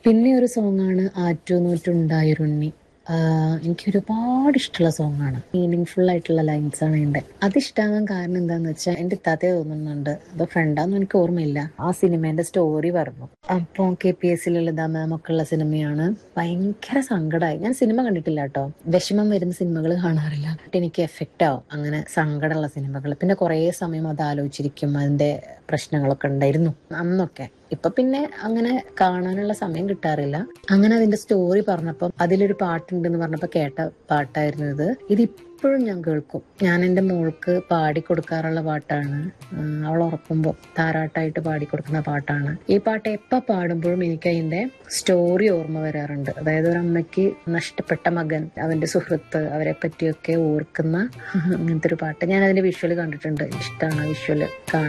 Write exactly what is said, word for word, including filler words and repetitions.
പിന്നെ ഒരു സോങ്ങാണ് ആറ്റുനൂറ്റുണ്ടായൊരുണ്ണി. ആഹ് എനിക്ക് ഒരുപാട് ഇഷ്ടമുള്ള സോങ്ങാണ്. മീനിങ് ഫുൾ ആയിട്ടുള്ള ലൈൻസ് ആണ് അതിന്റെ. അതിഷ്ടാവാൻ കാരണം എന്താന്ന് വെച്ചാൽ എന്റെ ഇത്താത്തയെ തോന്നുന്നുണ്ട്, അതോ ഫ്രണ്ടാന്ന് എനിക്ക് ഓർമ്മയില്ല, ആ സിനിമേന്റെ സ്റ്റോറി പറഞ്ഞു. അപ്പൊ കെ പി എസ് ലളിത മാം ഒക്കെ ഉള്ള സിനിമയാണ്. ഭയങ്കര സങ്കടമായി. ഞാൻ സിനിമ കണ്ടിട്ടില്ല കേട്ടോ, വിഷമം വരുന്ന സിനിമകൾ കാണാറില്ല. എനിക്ക് എഫക്റ്റ് ആവും അങ്ങനെ സങ്കടമുള്ള സിനിമകൾ. പിന്നെ കുറെ സമയം അത് ആലോചിച്ചിരിക്കും, അതിന്റെ പ്രശ്നങ്ങളൊക്കെ ഉണ്ടായിരുന്നു അന്നൊക്കെ. ഇപ്പൊ പിന്നെ അങ്ങനെ കാണാനുള്ള സമയം കിട്ടാറില്ല. അങ്ങനെ അതിന്റെ സ്റ്റോറി പറഞ്ഞപ്പം അതിലൊരു പാട്ടുണ്ടെന്ന് പറഞ്ഞപ്പോ കേട്ട പാട്ടായിരുന്നു ഇത്. ഇത് ഇപ്പോഴും ഞാൻ കേൾക്കും. ഞാൻ എൻ്റെ മോൾക്ക് പാടി കൊടുക്കാറുള്ള പാട്ടാണ്. അവൾ ഉറക്കുമ്പോൾ താരാട്ടായിട്ട് പാടി കൊടുക്കുന്ന പാട്ടാണ്. ഈ പാട്ട് എപ്പോ പാടുമ്പോഴും എനിക്ക് അതിന്റെ സ്റ്റോറി ഓർമ്മ വരാറുണ്ട്. അതായത് ഒരു അമ്മയ്ക്ക് നഷ്ടപ്പെട്ട മകൻ, അവന്റെ സുഹൃത്ത്, അവരെ പറ്റിയൊക്കെ ഓർക്കുന്ന അങ്ങനത്തെ ഒരു പാട്ട്. ഞാൻ അതിന്റെ വിഷ്വല് കണ്ടിട്ടുണ്ട്. ഇഷ്ടമാണ് വിഷ്വല് കാണാൻ.